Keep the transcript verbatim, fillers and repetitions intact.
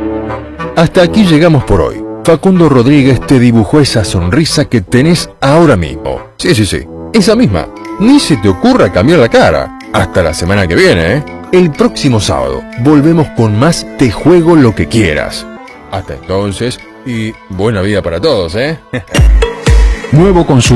Hasta aquí llegamos por hoy. Facundo Rodríguez te dibujó esa sonrisa que tenés ahora mismo. Sí, sí, sí, esa misma. Ni se te ocurra cambiar la cara. Hasta la semana que viene, ¿eh? El próximo sábado volvemos con más Te Juego Lo Que Quieras. Hasta entonces, y buena vida para todos, ¿eh? Nuevo consumo.